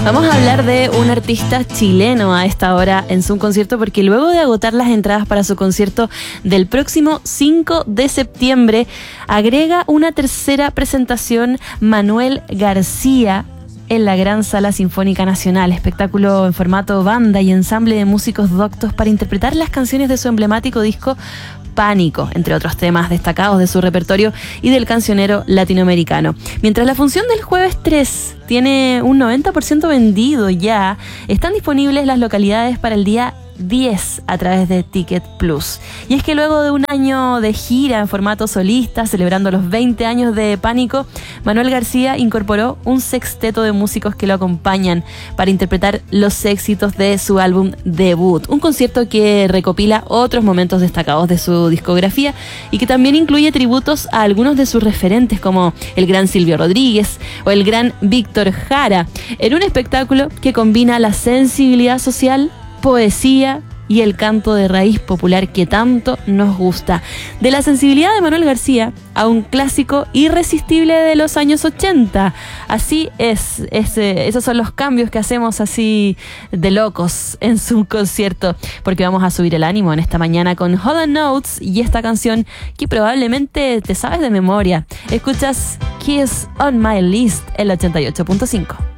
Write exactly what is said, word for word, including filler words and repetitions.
Vamos a hablar de un artista chileno a esta hora en su concierto, porque luego de agotar las entradas para su concierto del próximo cinco de septiembre, agrega una tercera presentación Manuel García en la Gran Sala Sinfónica Nacional, espectáculo en formato banda y ensamble de músicos doctos para interpretar las canciones de su emblemático disco Pánico, entre otros temas destacados de su repertorio y del cancionero latinoamericano. Mientras la función del jueves tres tiene un noventa por ciento vendido ya, están disponibles las localidades para el día diez a través de Ticket Plus. Y es que luego de un año de gira en formato solista, celebrando los veinte años de Pánico, Manuel García incorporó un sexteto de músicos que lo acompañan para interpretar los éxitos de su álbum debut. Un concierto que recopila otros momentos destacados de su discografía y que también incluye tributos a algunos de sus referentes, como el gran Silvio Rodríguez o el gran Víctor Jara, en un espectáculo que combina la sensibilidad social, poesía y el canto de raíz popular que tanto nos gusta. De la sensibilidad de Manuel García a un clásico irresistible de los años ochenta. Así es, es eh, esos son los cambios que hacemos así de locos en su concierto, porque vamos a subir el ánimo en esta mañana con Hold on Notes y esta canción que probablemente te sabes de memoria. Escuchas Kiss on My List, el ochenta y ocho punto cinco.